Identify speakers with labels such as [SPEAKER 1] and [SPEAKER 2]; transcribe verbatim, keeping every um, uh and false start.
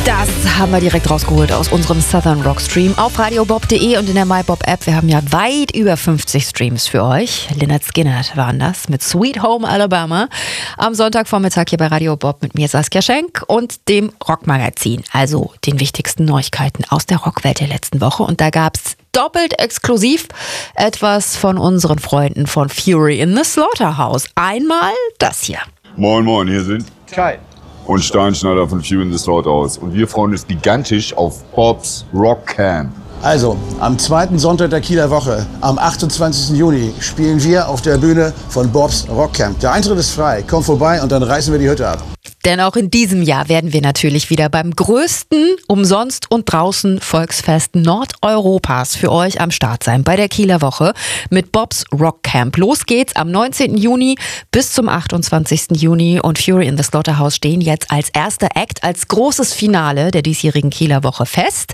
[SPEAKER 1] Das haben wir direkt rausgeholt aus unserem Southern Rock Stream auf radio bob punkt de und in der MyBob App. Wir haben ja weit über fünfzig Streams für euch. Lynyrd Skynyrd waren das mit Sweet Home Alabama. Am Sonntagvormittag hier bei Radio Bob mit mir Saskia Schenk und dem Rockmagazin. Also den wichtigsten Neuigkeiten aus der Rockwelt der letzten Woche. Und da gab's doppelt exklusiv etwas von unseren Freunden von Fury in the Slaughterhouse. Einmal das hier.
[SPEAKER 2] Moin moin, hier sind
[SPEAKER 3] Kai
[SPEAKER 2] und Steinschneider von Fury in the Slaughterhouse. Und wir freuen uns gigantisch auf Bob's Rock Camp.
[SPEAKER 3] Also, am zweiten Sonntag der Kieler Woche, am achtundzwanzigsten Juni, spielen wir auf der Bühne von Bob's Rock Camp. Der Eintritt ist frei. Komm vorbei und dann reißen wir die Hütte ab.
[SPEAKER 1] Denn auch in diesem Jahr werden wir natürlich wieder beim größten umsonst und draußen Volksfest Nordeuropas für euch am Start sein bei der Kieler Woche mit Bob's Rock Camp. Los geht's am neunzehnten Juni bis zum achtundzwanzigsten Juni und Fury in the Slaughterhouse stehen jetzt als erster Act, als großes Finale der diesjährigen Kieler Woche fest.